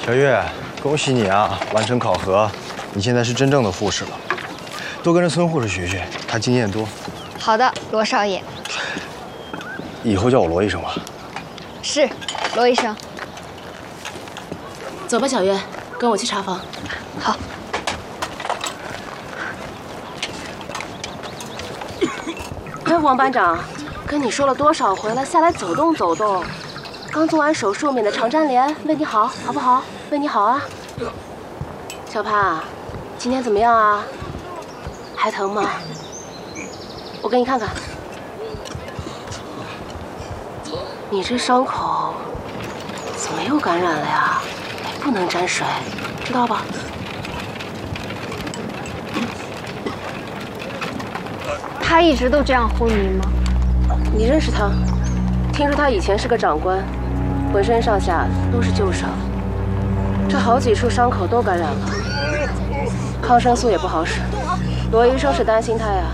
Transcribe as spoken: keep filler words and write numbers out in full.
小月，恭喜你啊，完成考核，你现在是真正的护士了。多跟着孙护士学学，她经验多。 好的，罗少爷。 以后叫我罗医生吧。 是，罗医生。 走吧，小月，跟我去查房。 好。 哎，王班长，跟你说了多少回了，下来走动走动。刚做完手术，免得肠粘连，为你好，好不好？为你好啊。小潘，今天怎么样啊？还疼吗？我给你看看。你这伤口怎么又感染了呀？哎，不能沾水，知道吧？ 他一直都这样昏迷吗？ 你认识他？听说他以前是个长官，浑身上下都是旧伤，这好几处伤口都感染了，抗生素也不好使。罗医生是担心他呀，